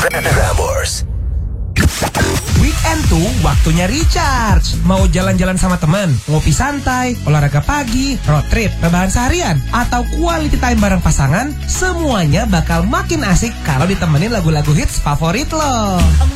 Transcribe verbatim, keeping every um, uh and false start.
Prambors. Weekend tuh waktunya recharge. Mau jalan-jalan sama teman, ngopi santai, olahraga pagi, road trip, rebahan seharian, atau quality time bareng pasangan, semuanya bakal makin asik kalau ditemenin lagu-lagu hits favorit lo.